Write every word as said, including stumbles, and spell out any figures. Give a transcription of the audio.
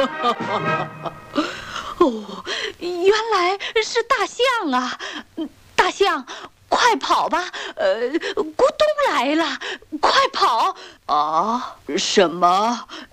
哦，原来是大象啊！大象，快跑吧！呃，咕咚来了，快跑！啊，什么？